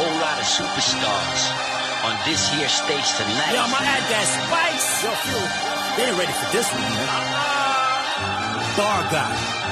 whole lot of superstars on this here stage tonight. Yo, I'ma add that spice. Yo, Phil, they ain't ready for this one, man. Bar guy.